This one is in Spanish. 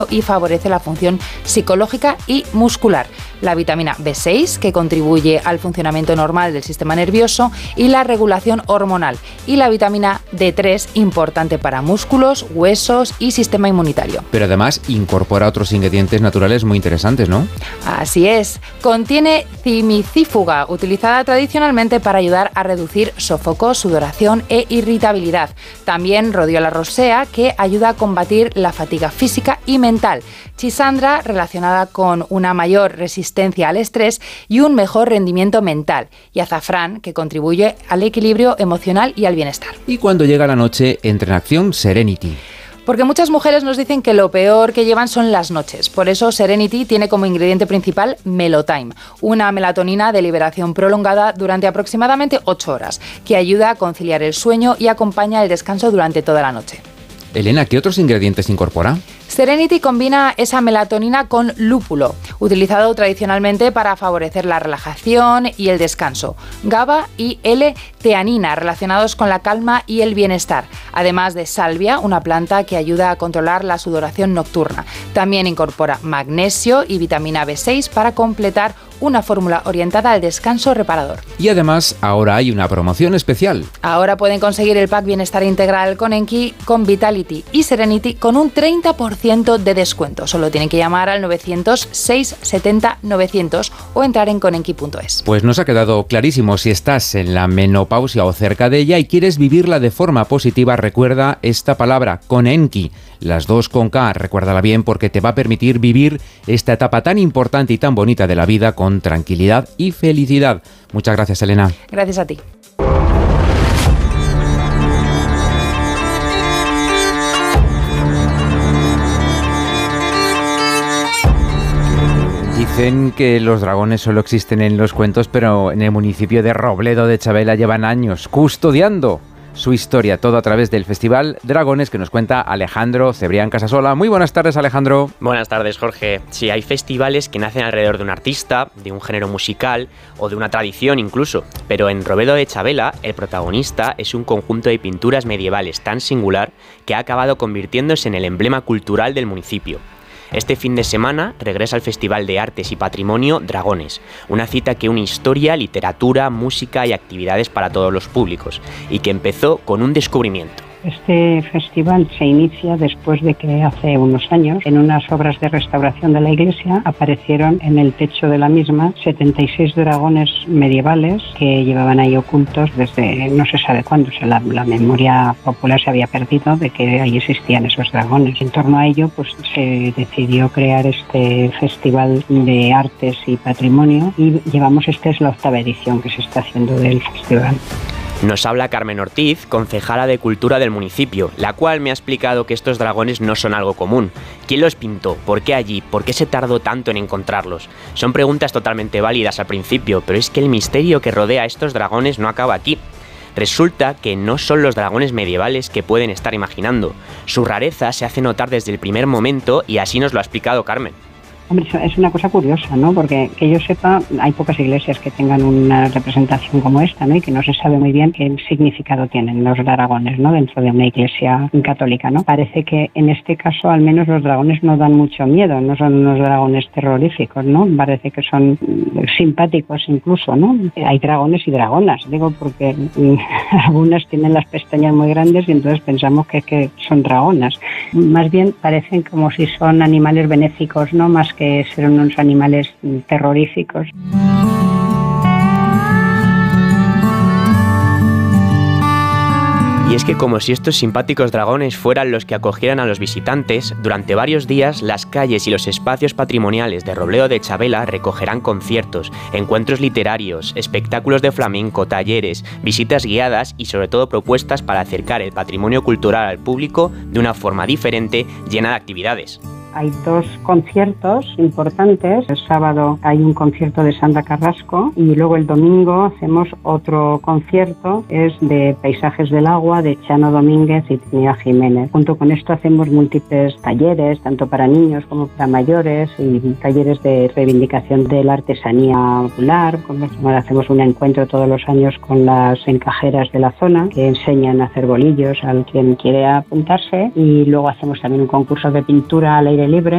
y favorece la función psicológica y muscular. La vitamina B6, que contribuye al funcionamiento normal del sistema nervioso y la regulación hormonal. Y la vitamina D3, importante para músculos, huesos y sistema inmunitario. Pero además incorpora otros ingredientes naturales muy interesantes, ¿no? Así es. Contiene cimicífuga, utilizada tradicionalmente para ayudar a reducir sofocos, sudoración e irritabilidad. También rodiola rosea, que ayuda a combatir la fatiga física y mental. Chisandra, relacionada con una mayor resistencia al estrés y un mejor rendimiento mental. Y azafrán, que contribuye al equilibrio emocional y al bienestar. Y cuando llega la noche, entra en acción Serenity. Porque muchas mujeres nos dicen que lo peor que llevan son las noches. Por eso Serenity tiene como ingrediente principal Melotime, una melatonina de liberación prolongada durante aproximadamente 8 horas, que ayuda a conciliar el sueño y acompaña el descanso durante toda la noche. Elena, ¿qué otros ingredientes incorpora? Serenity combina esa melatonina con lúpulo, utilizado tradicionalmente para favorecer la relajación y el descanso. GABA y L-teanina, relacionados con la calma y el bienestar. Además de salvia, una planta que ayuda a controlar la sudoración nocturna. También incorpora magnesio y vitamina B6 para completar una fórmula orientada al descanso reparador. Y además, ahora hay una promoción especial. Ahora pueden conseguir el pack Bienestar Integral con Enki, con Vitality y Serenity con un 30% de descuento. Solo tienen que llamar al 900-670-900 o entrar en conenki.es. Pues nos ha quedado clarísimo. Si estás en la menopausia o cerca de ella y quieres vivirla de forma positiva, recuerda esta palabra, Conenki. Las dos con K, recuérdala bien porque te va a permitir vivir esta etapa tan importante y tan bonita de la vida con tranquilidad y felicidad. Muchas gracias, Elena. Gracias a ti. Dicen que los dragones solo existen en los cuentos, pero en el municipio de Robledo de Chabela llevan años custodiando su historia, todo a través del Festival Dragones que nos cuenta Alejandro Cebrián Casasola. Muy buenas tardes, Alejandro. Buenas tardes, Jorge. Sí, hay festivales que nacen alrededor de un artista, de un género musical o de una tradición incluso, pero en Robledo de Chabela el protagonista es un conjunto de pinturas medievales tan singular que ha acabado convirtiéndose en el emblema cultural del municipio. Este fin de semana regresa al Festival de Artes y Patrimonio Dragones, una cita que une historia, literatura, música y actividades para todos los públicos, y que empezó con un descubrimiento. Este festival se inicia después de que hace unos años, en unas obras de restauración de la iglesia, aparecieron en el techo de la misma 76 dragones medievales que llevaban ahí ocultos desde no se sabe cuándo. O sea, la memoria popular se había perdido de que ahí existían esos dragones. En torno a ello, pues se decidió crear este Festival de Artes y Patrimonio y llevamos, esta es la 8ª edición que se está haciendo del festival. Nos habla Carmen Ortiz, concejala de Cultura del municipio, la cual me ha explicado que estos dragones no son algo común. ¿Quién los pintó? ¿Por qué allí? ¿Por qué se tardó tanto en encontrarlos? Son preguntas totalmente válidas al principio, pero es que el misterio que rodea a estos dragones no acaba aquí. Resulta que no son los dragones medievales que pueden estar imaginando. Su rareza se hace notar desde el primer momento y así nos lo ha explicado Carmen. Hombre, es una cosa curiosa, ¿no? Porque que yo sepa, hay pocas iglesias que tengan una representación como esta, ¿no? Y que no se sabe muy bien qué significado tienen los dragones, ¿no? Dentro de una iglesia católica, ¿no? Parece que en este caso, al menos, los dragones no dan mucho miedo, no son unos dragones terroríficos, ¿no? Parece que son simpáticos incluso, ¿no? Hay dragones y dragonas, digo, porque algunas tienen las pestañas muy grandes y entonces pensamos que son dragonas. Más bien parecen como si son animales benéficos, ¿no? Más que ser unos animales terroríficos. Y es que como si estos simpáticos dragones fueran los que acogieran a los visitantes, durante varios días las calles y los espacios patrimoniales de Robledo de Chabela recogerán conciertos, encuentros literarios, espectáculos de flamenco, talleres, visitas guiadas y sobre todo propuestas para acercar el patrimonio cultural al público de una forma diferente, llena de actividades. Hay 2 conciertos importantes. El sábado hay un concierto de Sandra Carrasco y luego el domingo hacemos otro concierto, es de Paisajes del Agua, de Chano Domínguez y Trinidad Jiménez. Junto con esto hacemos múltiples talleres, tanto para niños como para mayores, y talleres de reivindicación de la artesanía popular. Hacemos un encuentro todos los años con las encajeras de la zona que enseñan a hacer bolillos al quien quiere apuntarse, y luego hacemos también un concurso de pintura al aire libre.